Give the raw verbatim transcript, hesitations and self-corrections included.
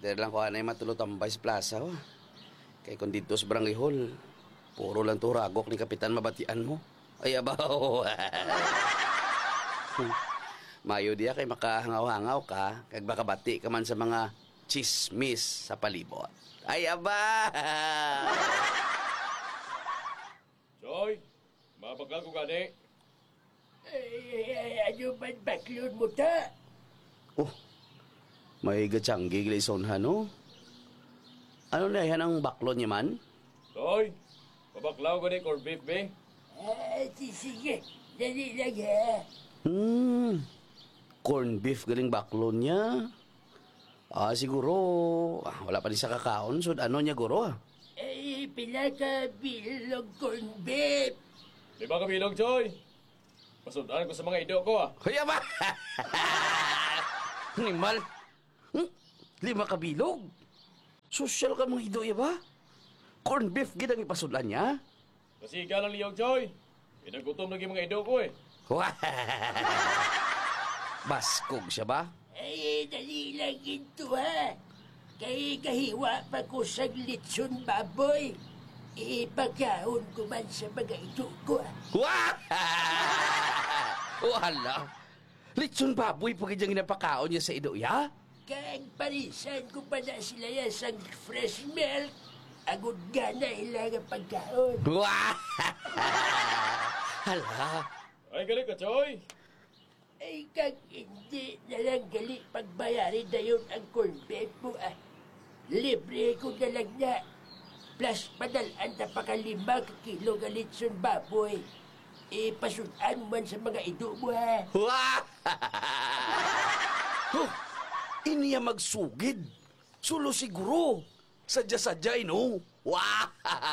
Better lang ko anay matulog tambay sa plaza, oh. Kay kung dito sa barangay hall, puro lang to ragok ni Kapitan mabatian mo. Ay, abaw. Mayo diya kay makahangaw-hangaw ka, kag baka bati ka man sa mga chismis sa palibot. Ay, aba! Choy, mapagkal ko gani. Ay, ano man baklon mo ta? Oh, may gatsanggi gilison ha, no? Ano na yan ang baklon niya man? Choy, pabaklaw ko ni corned beef, be. Ah, sige, dali lang ha. Hmm, corn beef galing baklon niya. Ah, siguro, ah, wala pa din sa kakaon, so ano niya guro, ah? Ay, pila ka bilog corn beef. Di ba kabilog, Choy? Masundaan ko sa mga ido ko, ah. Kaya ba? Animal. Hmm? Lima kabilog. Social ka mga hidoy ba? Corn beef gid ang ipasulan niya. Kasi ikaw lang liyog, Choy. Pinagutom lagi mga ido ko, eh. Baskog siya ba? Ay, dali lang ito ha. Kay kahiwa pa ko sa litson baboy. Ipagkaon ko man sa mga ito ko. Wala. Litson baboy po kanyang inapakaon niya sa ido, ya? Kag parisan ko pa na sila yan sa fresh milk. Agod gana ilang pagkaon. Hala. Ay, galing ka, Choy. Ay, kag hindi na lang gali pagbayarin na yun ang corn beef mo ah. Libre ko na lang na. Plus, padalaan na pakalima ka kilo galitson baboy. Ipasudan man sa mga ido mo ha. Huh, iniya magsugid. Sulo siguro. Sadya-sadya, no? Wow!